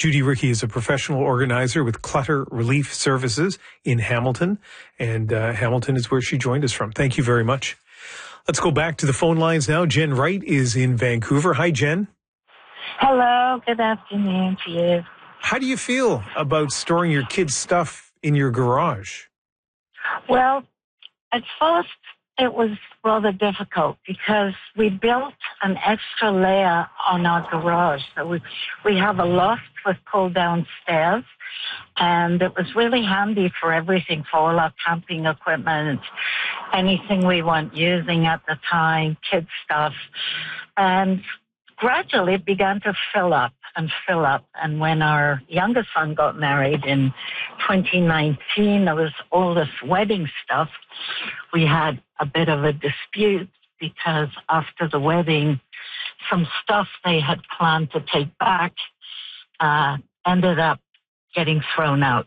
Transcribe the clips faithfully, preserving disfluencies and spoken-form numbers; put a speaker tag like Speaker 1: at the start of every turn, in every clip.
Speaker 1: Judy Rickey is a professional organizer with Clutter Relief Services in Hamilton, and uh, Hamilton is where she joined us from. Thank you very much. Let's go back to the phone lines now. Jen Wright is in Vancouver. Hi, Jen.
Speaker 2: Hello. Good afternoon to you.
Speaker 1: How do you feel about storing your kids' stuff in your garage?
Speaker 2: Well, at first it was rather difficult because we built an extra layer on our garage. So we, we have a loft with pull-down stairs, and it was really handy for everything, for all our camping equipment, anything we weren't using at the time, kids' stuff. And gradually it began to fill up and fill up. And when our youngest son got married in twenty nineteen, there was all this wedding stuff. We had a bit of a dispute because after the wedding, some stuff they had planned to take back uh, ended up getting thrown out.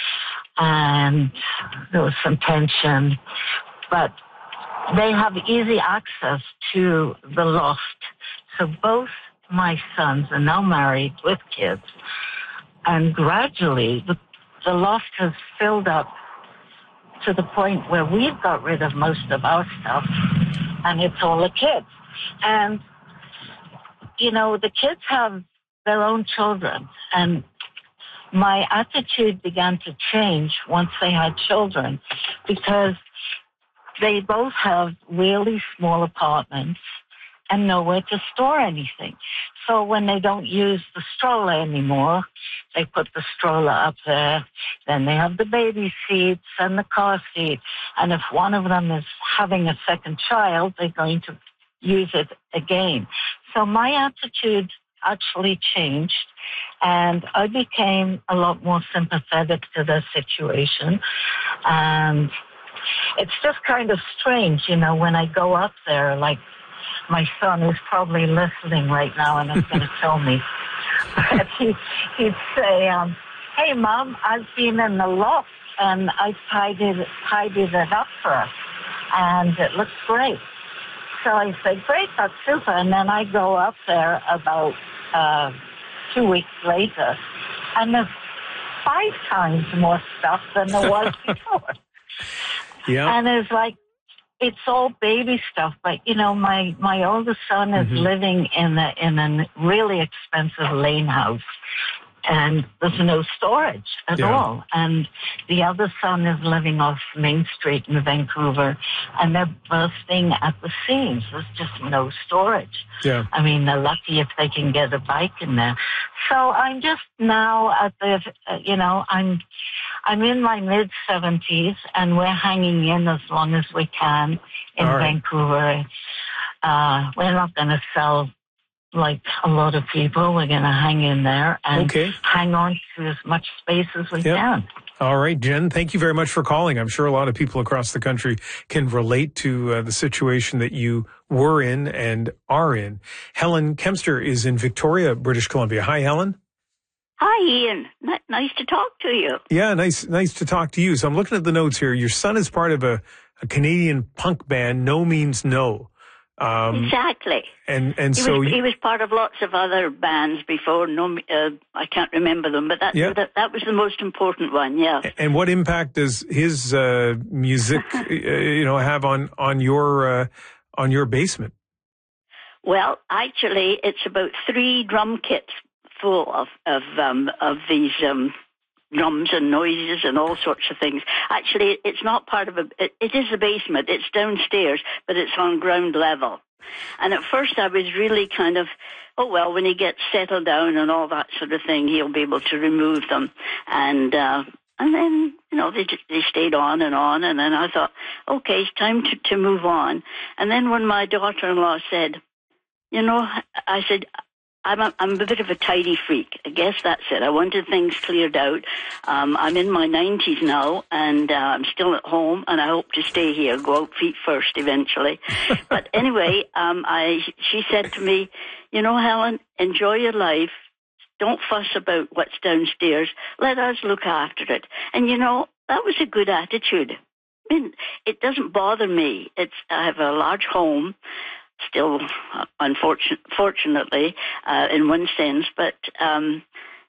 Speaker 2: And there was some tension. But they have easy access to the loft. So both my sons are now married with kids, and gradually the, the loft has filled up to the point where we've got rid of most of our stuff, and it's all the kids. And, you know, the kids have their own children, and my attitude began to change once they had children, because they both have really small apartments and nowhere to store anything. So when they don't use the stroller anymore, they put the stroller up there. Then they have the baby seats and the car seat. And if one of them is having a second child, they're going to use it again. So my attitude actually changed, and I became a lot more sympathetic to their situation. And it's just kind of strange, you know, when I go up there, like, my son is probably listening right now and is going to tell me. But he, he'd say, um, hey, Mom, I've been in the loft and I tidied, tidied it up for us, and it looks great. So I said, great, that's super. And then I go up there about uh, two weeks later, and there's five times more stuff than there was before.
Speaker 1: Yeah.
Speaker 2: And it's like, it's all baby stuff, but you know, my, my oldest son is mm-hmm. living in a, in a really expensive lane house, and there's no storage at yeah. all. And the other son is living off Main Street in Vancouver, and they're bursting at the seams. There's just no storage.
Speaker 1: Yeah.
Speaker 2: I mean, they're lucky if they can get a bike in there. So I'm just now at the, uh, you know, I'm, I'm in my mid seventies, and we're hanging in as long as we can in right. Vancouver. Uh, we're not going to sell like a lot of people. We're going to hang in there and
Speaker 1: okay.
Speaker 2: hang on to as much space as we
Speaker 1: yep.
Speaker 2: can.
Speaker 1: All right, Jen, thank you very much for calling. I'm sure a lot of people across the country can relate to uh, the situation that you were in and are in. Helen Kempster is in Victoria, British Columbia. Hi, Helen.
Speaker 3: Hi, Ian. N- nice to talk to you.
Speaker 1: Yeah, nice nice to talk to you. So I'm looking at the notes here. Your son is part of a, a Canadian punk band, No Means No.
Speaker 3: Um, exactly.
Speaker 1: And and
Speaker 3: he
Speaker 1: so...
Speaker 3: Was,
Speaker 1: you,
Speaker 3: he was part of lots of other bands before. No, uh, I can't remember them, but that,
Speaker 1: yeah.
Speaker 3: that that was the most important one, yeah.
Speaker 1: And what impact does his uh, music, you know, have on, on your uh, on your basement?
Speaker 3: Well, actually, it's about three drum kits full of of um, of these um, drums and noises and all sorts of things. Actually, it's not part of a. It, it is a basement. It's downstairs, but it's on ground level. And at first, I was really kind of, oh well, when he gets settled down and all that sort of thing, he'll be able to remove them. And uh, and then you know they just, they stayed on and on. And then I thought, okay, it's time to to move on. And then when my daughter-in-law said, you know, I said, I'm a, I'm a bit of a tidy freak. I guess that's it. I wanted things cleared out. Um, I'm in my nineties now, and uh, I'm still at home, and I hope to stay here, go out feet first eventually. But anyway, um, I she said to me, you know, Helen, enjoy your life. Don't fuss about what's downstairs. Let us look after it. And, you know, that was a good attitude. I mean, it doesn't bother me. It's I have a large home. Still, uh, unfortunately, uh, in one sense, but um,